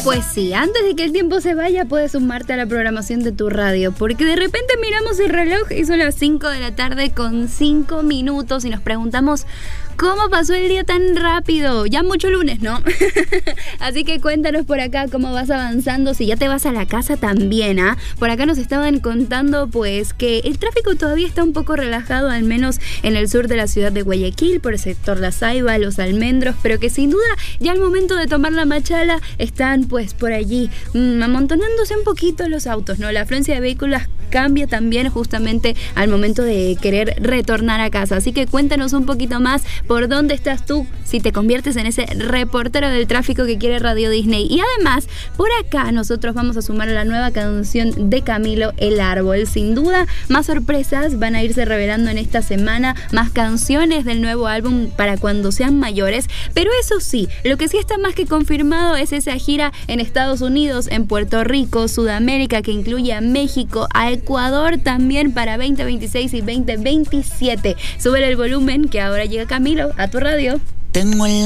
Pues sí, antes de que el tiempo se vaya, puedes sumarte a la programación de tu radio, porque de repente miramos el reloj y son las 5 de la tarde con 5 minutos y nos preguntamos ¿cómo pasó el día tan rápido? Ya mucho lunes, ¿no? Así que cuéntanos por acá cómo vas avanzando, si ya te vas a la casa también, ¿ah? Por acá nos estaban contando pues que el tráfico todavía está un poco relajado, al menos en el sur de la ciudad de Guayaquil, por el sector La Ceiba, Los Almendros, pero que sin duda ya al momento de tomar la Machala están pues por allí amontonándose un poquito los autos, ¿no? La afluencia de vehículos cambia también justamente al momento de querer retornar a casa, así que cuéntanos un poquito más por dónde estás tú, si te conviertes en ese reportero del tráfico que quiere Radio Disney. Y además, por acá nosotros vamos a sumar a la nueva canción de Camilo, El Árbol. Sin duda, más sorpresas van a irse revelando en esta semana, más canciones del nuevo álbum para cuando sean mayores, pero eso sí, lo que sí está más que confirmado es esa gira en Estados Unidos, en Puerto Rico, Sudamérica, que incluye a México, a Ecuador también para 2026 y 2027. Súbele el volumen que ahora llega Camilo a tu radio. Tengo